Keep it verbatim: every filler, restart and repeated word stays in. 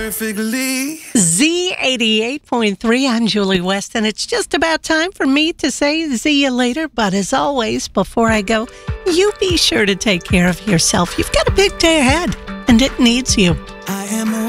Perfectly. Z eighty-eight point three, I'm Julie West, and it's just about time for me to say see you later. But as always, before I go, you be sure to take care of yourself. You've got a big day ahead, and it needs you. I am a